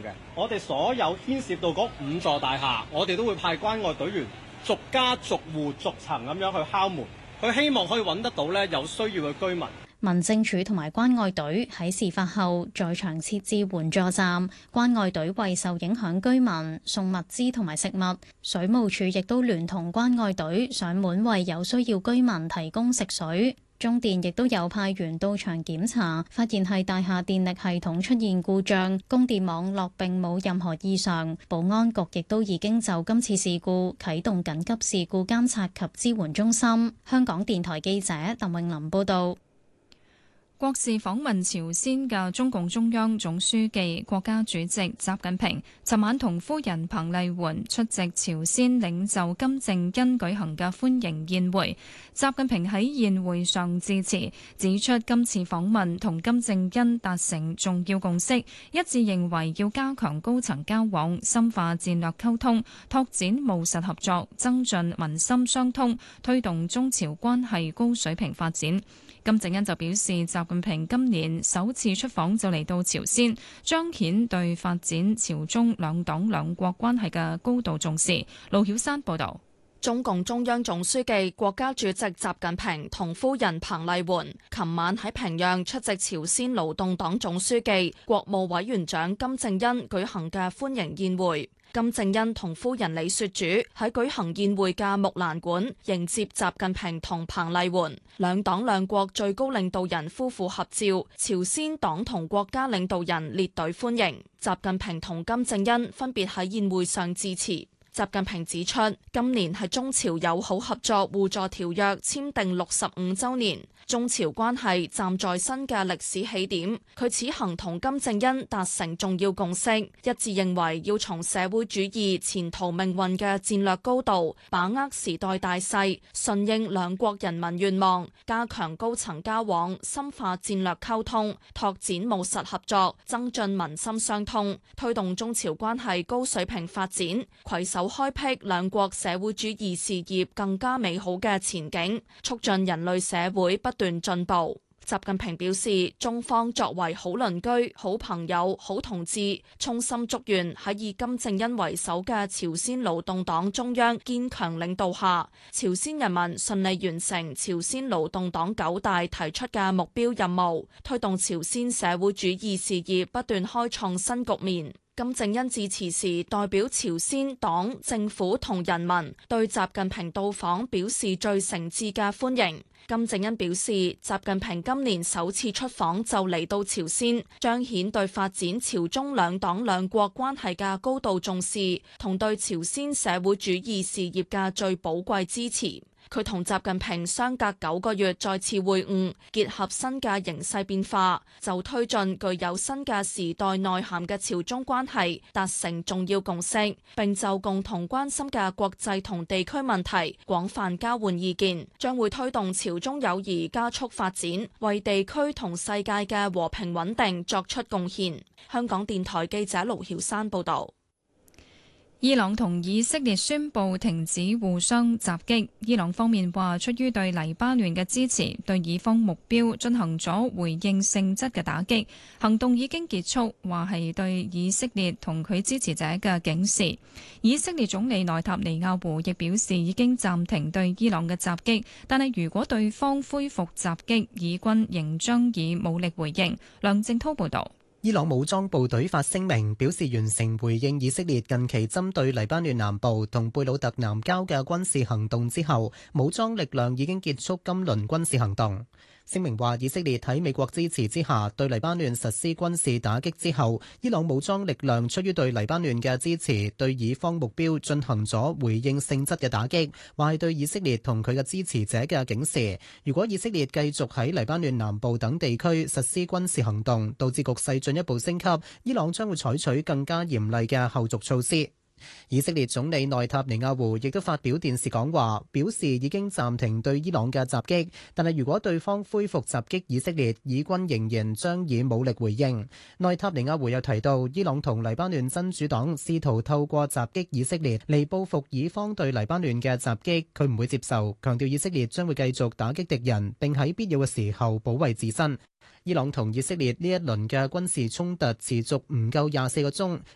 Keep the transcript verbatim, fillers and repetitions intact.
嘅。我哋所有牽涉到嗰五座大廈，我哋都會派關愛隊員逐家逐戶逐層咁樣去敲門，佢希望可以揾得到咧有需要嘅居民。 民政處同埋關愛隊喺事發後在場設置援助站，關愛隊為受影響居民送物資同埋食物，水務署亦都聯同關愛隊上門為有需要居民提供食水。中電亦都有派員到場檢查，發現係大廈電力系統出現故障，供電網絡並冇任何異常。保安局亦都已經就今次事故啟動緊急事故監察及支援中心。香港電台記者鄧穎琳報道。 國事訪問朝鮮嘅中共中央總書記、國家主席習近平，尋晚同夫人彭麗媛出席朝鮮領袖金正恩舉行嘅歡迎宴會。習近平喺宴會上致辭，指出今次訪問同金正恩達成重要共識，一致認為要加強高層交往，深化戰略溝通，拓展務實合作，增進民心相通，推動中朝關係高水平發展。金正恩就表示，習近平今年首次出訪就嚟到朝鮮，彰顯對發展朝中兩黨兩國關係嘅高度重視。盧曉山報導。 中共中央總書記、國家主席習近平同夫人彭麗媛琴晚喺平壤出席朝鮮勞動黨總書記、國務委員長金正恩舉行嘅歡迎宴會。金正恩同夫人李雪主喺舉行宴會嘅木蘭館迎接習近平同彭麗媛，兩黨兩國最高領導人夫婦合照，朝鮮黨同國家領導人列隊歡迎。習近平同金正恩分別喺宴會上致辭。習近平指出，今年係中朝友好合作互助條約簽訂六十五週年，中朝關係站在新嘅歷史起點。佢此行同金正恩達成重要共識，一致認為要從社會主義前途命運嘅戰略高度，把握時代大勢，順應兩國人民願望，加強高層交往，深化戰略溝通，拓展務實合作，增進民心相通，推動中朝關係高水平發展，攜手開闢兩國社會主義事業更加美好嘅前景，促進人類社會不斷進步。習近平表示，中方作為好鄰居、好朋友、好同志，衷心祝願喺以金正恩為首嘅朝鮮勞動黨中央堅強領導下，朝鮮人民順利完成朝鮮勞動黨九大提出嘅目標任務，推動朝鮮社會主義事業不斷開創新局面。金正恩致辭時，代表朝鮮黨、政府同人民對習近平到訪表示最誠摯嘅歡迎。金正恩表示，習近平今年首次出訪就嚟到朝鮮，彰顯對發展朝中兩黨兩國關係嘅高度重視，同對朝鮮社會主義事業嘅最寶貴支持。佢同習近平相隔九個月再次會晤，結合新嘅形勢變化，就推進具有新嘅時代內涵嘅朝中關係達成重要共識，並就共同關心嘅國際同地區問題廣泛交換意見，將會推動朝中友誼加速發展，為地區同世界嘅和平穩定作出貢獻。香港電台記者盧曉山報導。 伊朗同以色列宣布停止互相襲擊。伊朗方面話，出於對黎巴嫩嘅支持，對以方目標進行咗回應性質嘅打擊，行動已經結束，話係對以色列同佢支持者嘅警示。以色列總理內塔尼亞胡亦表示已經暫停對伊朗嘅襲擊，但係如果對方恢復襲擊，以軍仍將以武力回應。梁正滔報導。 伊朗武裝部隊發聲明表示，完成回應以色列近期針對黎巴嫩南部同貝魯特南郊嘅軍事行動之後，武裝力量已經結束今輪軍事行動。聲明話，以色列喺美國支持之下對黎巴嫩實施軍事打擊之後，伊朗武裝力量出於對黎巴嫩嘅支持，對以方目標進行咗回應性質嘅打擊，話係對以色列同佢嘅支持者嘅警示。如果以色列繼續喺黎巴嫩南部等地區實施軍事行動，導致局勢進一步升級，伊朗將會採取更加嚴厲嘅後續措施。以色列總理內塔尼亞胡亦都發表電視講話，表示已經暫停對伊朗嘅襲擊，但係如果對方恢復襲擊以色列，以軍仍然將以武力回應。內塔尼亞胡又提到，伊朗同黎巴嫩真主黨試圖透過襲擊以色列嚟報復以方對黎巴嫩嘅襲擊，佢唔會接受，強調以色列將會繼續打擊敵人，並喺必要嘅時候保衛自身。伊朗同以色列呢一輪嘅軍事衝突持續唔夠廿四個鐘，